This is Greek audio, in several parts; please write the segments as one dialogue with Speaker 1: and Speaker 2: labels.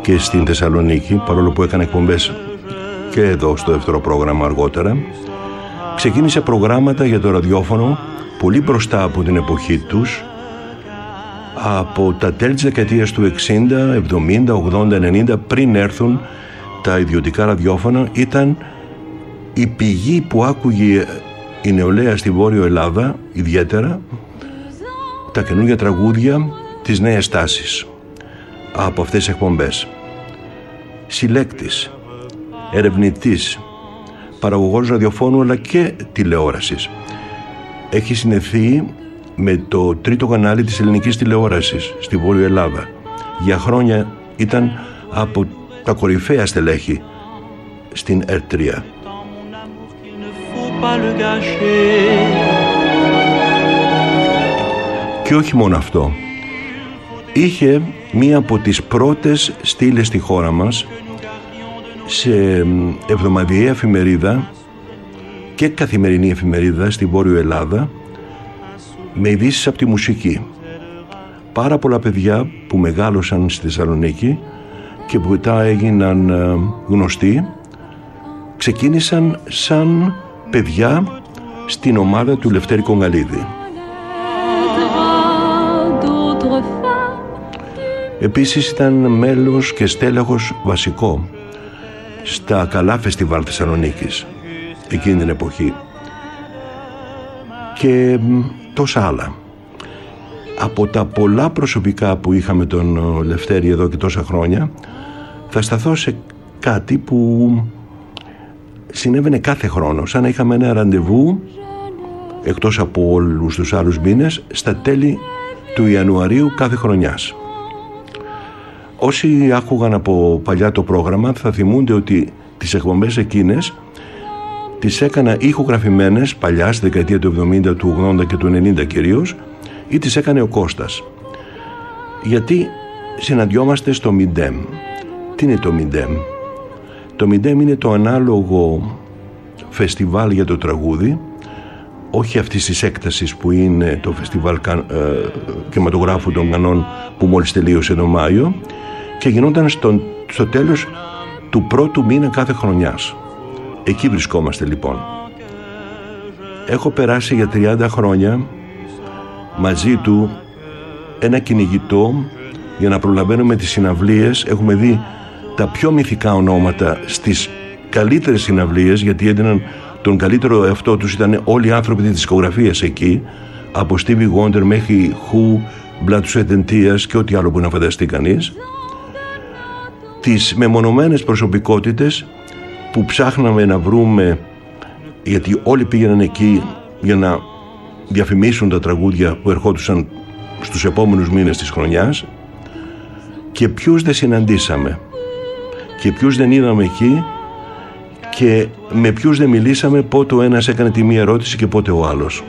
Speaker 1: και στην Θεσσαλονίκη, παρόλο που έκανε εκπομπές και εδώ στο δεύτερο πρόγραμμα αργότερα. Ξεκίνησε προγράμματα για το ραδιόφωνο πολύ μπροστά από την εποχή τους. Από τα τέλη της δεκαετίας του 60, 70, 80, 90, πριν έρθουν τα ιδιωτικά ραδιόφωνα, ήταν η πηγή που άκουγε η νεολαία στη Βόρειο Ελλάδα, ιδιαίτερα τα καινούργια τραγούδια, τις νέες τάσεις από αυτές τις εκπομπές. Συλλέκτης, ερευνητής, παραγωγός ραδιοφώνου αλλά και τηλεόρασης. Έχει συνδεθεί με το τρίτο κανάλι της ελληνικής τηλεόρασης στη Βόρεια Ελλάδα. Για χρόνια ήταν από τα κορυφαία στελέχη στην ΕΡΤ3. Και όχι μόνο αυτό. Είχε μία από τις πρώτες στήλες στη χώρα μας σε εβδομαδιαία εφημερίδα και καθημερινή εφημερίδα στη Βόρειο Ελλάδα, με ειδήσεις από τη μουσική. Πάρα πολλά παιδιά που μεγάλωσαν στη Θεσσαλονίκη και που μετά έγιναν γνωστοί ξεκίνησαν σαν παιδιά στην ομάδα του Λευτέρη Κογγαλίδη. Επίσης ήταν μέλος και στέλεχος βασικό στα καλά φεστιβάλ Θεσσαλονίκης εκείνη την εποχή και τόσα άλλα. Από τα πολλά προσωπικά που είχαμε τον Λευτέρη εδώ και τόσα χρόνια, θα σταθώ σε κάτι που συνέβαινε κάθε χρόνο, σαν να είχαμε ένα ραντεβού, εκτός από όλους τους άλλους μήνες, στα τέλη του Ιανουαρίου κάθε χρονιάς. Όσοι άκουγαν από παλιά το πρόγραμμα θα θυμούνται ότι τις εκπομπές εκείνες τις έκανα ηχογραφημένες παλιά στη δεκαετία του 70, του 80 και του 90 κυρίως, ή τις έκανε ο Κώστας. Γιατί συναντιόμαστε στο Μιντέμ. Τι είναι το Μιντέμ? Το Μιντέμ είναι το ανάλογο φεστιβάλ για το τραγούδι, όχι αυτής της έκτασης που είναι το φεστιβάλ κινηματογράφου των Κανών που μόλις τελείωσε τον Μάιο, και γινόταν στο τέλος του πρώτου μήνα κάθε χρονιάς. Εκεί βρισκόμαστε λοιπόν. Έχω περάσει για 30 χρόνια μαζί του ένα κυνηγητό για να προλαβαίνουμε τις συναυλίες. Έχουμε δει τα πιο μυθικά ονόματα στις καλύτερες συναυλίες, γιατί έδιναν τον καλύτερο εαυτό τους, ήταν όλοι οι άνθρωποι της δισκογραφίας εκεί, από Stevie Wonder μέχρι Who, Blood, Sweat and Tears και ό,τι άλλο που να φανταστεί κανείς. Τις μεμονωμένες προσωπικότητες που ψάχναμε να βρούμε, γιατί όλοι πήγαιναν εκεί για να διαφημίσουν τα τραγούδια που ερχόντουσαν στους επόμενους μήνες της χρονιάς, και ποιους δεν συναντήσαμε και ποιους δεν είδαμε εκεί και με ποιους δεν μιλήσαμε, πότε ο ένας έκανε τη μία ερώτηση και πότε ο άλλος.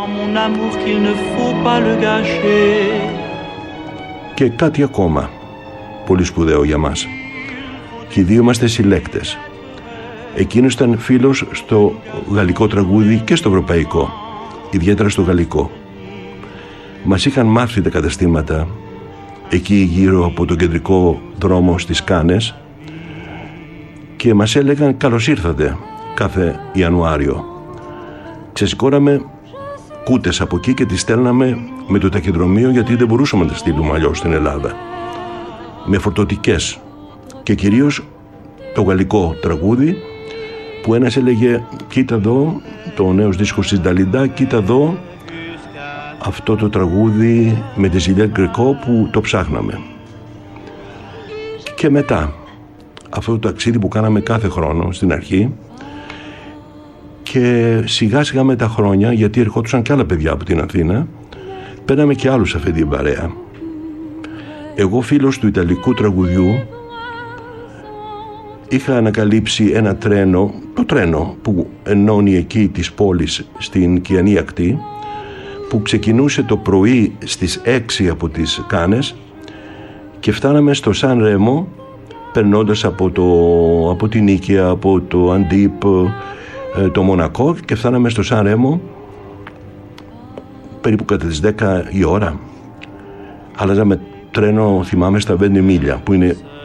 Speaker 1: Και κάτι ακόμα πολύ σπουδαίο για μας. Και οι δύο είμαστε συλλέκτες. Εκείνος ήταν φίλος στο γαλλικό τραγούδι και στο ευρωπαϊκό, ιδιαίτερα στο γαλλικό. Μας είχαν μάθει τα καταστήματα εκεί γύρω από τον κεντρικό δρόμο στις Κάνες και μας έλεγαν καλώς ήρθατε κάθε Ιανουάριο. Ξεσηκώναμε κούτες από εκεί και τις στέλναμε με το ταχυδρομείο, γιατί δεν μπορούσαμε να τα στείλουμε αλλιώς στην Ελλάδα, με φορτωτικές, και κυρίως το γαλλικό τραγούδι, που ένας έλεγε κοίτα εδώ το νέος δίσκος της Νταλίντα, κοίτα εδώ αυτό το τραγούδι με τη Ζιλιέτ Γκρεκό που το ψάχναμε. Και μετά αυτό το ταξίδι που κάναμε κάθε χρόνο στην αρχή, και σιγά σιγά με τα χρόνια, γιατί ερχόντουσαν και άλλα παιδιά από την Αθήνα, παίρναμε και άλλους αυτή την παρέα. Εγώ, φίλος του ιταλικού τραγουδιού, είχα ανακαλύψει ένα τρένο, το τρένο που ενώνει εκεί τις πόλεις στην Κιανή ακτή, που ξεκινούσε το πρωί στις 6 από τις Κάνες και φτάναμε στο Σαν Ρέμο, περνώντας από την Νίκαια, από το Αντίπ, το Μονακό, και φτάναμε στο Σαν Ρέμο περίπου κατά τις 10 η ώρα. Αλλάζαμε τρένο, θυμάμαι, στα 5 μίλια, που είναι